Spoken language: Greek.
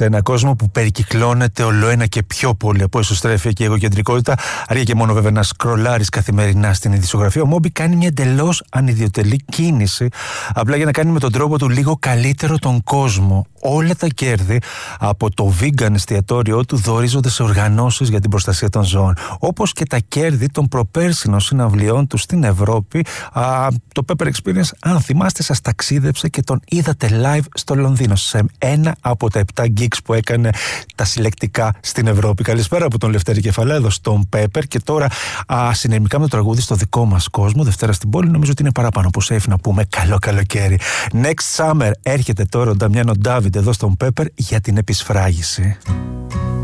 Σε ένα κόσμο που περικυκλώνεται ολοένα και πιο πολύ από εσωστρέφεια και εγωκεντρικότητα, αρκεί και μόνο βέβαια να σκρολάρεις καθημερινά στην ειδησιογραφία, ο Μόμπι κάνει μια εντελώς ανιδιοτελή κίνηση, απλά για να κάνει με τον τρόπο του λίγο καλύτερο τον κόσμο. Όλα τα κέρδη από το vegan εστιατόριό του δωρίζονται σε οργανώσεις για την προστασία των ζώων. Όπως και τα κέρδη των προπέρσινων συναυλιών του στην Ευρώπη. Το Pepper Experience, αν θυμάστε, σας ταξίδεψε και τον είδατε live στο Λονδίνο σε ένα από τα 7 gigs που έκανε τα συλλεκτικά στην Ευρώπη. Καλησπέρα από τον Λευτέρη Κεφαλά στον Pepper. Και τώρα συνερμικά με το τραγούδι στο δικό μας κόσμο, Δευτέρα στην πόλη, νομίζω ότι είναι παραπάνω από safe να πούμε καλό καλοκαίρι. Next Summer έρχεται τώρα ο Νταμιάνο Ντάβιντ εδώ στον Pepper για την επισφράγιση.